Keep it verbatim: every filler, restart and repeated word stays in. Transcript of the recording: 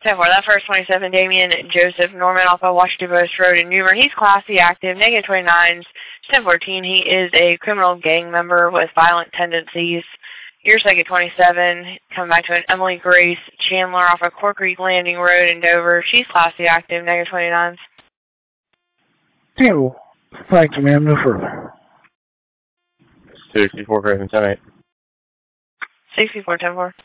ten four, that first twenty-seven, Damian Joseph Norman off of Washington Post Road in Newmer. He's classy, active, negative twenty-nines, ten fourteen. He is a criminal gang member with violent tendencies. Your second twenty-seven, coming back to an Emily Grace Chandler off of Cork Creek Landing Road in Dover. She's classy, active, negative twenty-nines. ten, thank you, ma'am. No further. sixty-four, ten eight. sixty-four, ten four.